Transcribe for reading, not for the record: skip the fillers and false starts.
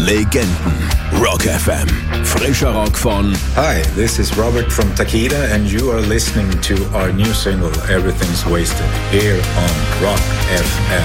Legenden. Rock FM. Frischer Rock von... Hi, this is Robert from Takida and you are listening to our new single, Everything's Wasted, here on Rock FM.